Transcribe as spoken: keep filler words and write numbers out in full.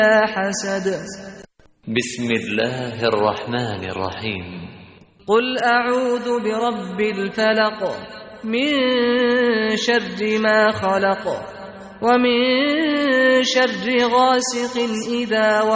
حسد. بسم الله الرحمن الرحیم. قل اعوذ برب الفلق من شر ما خلق ومن شر غاسق اذا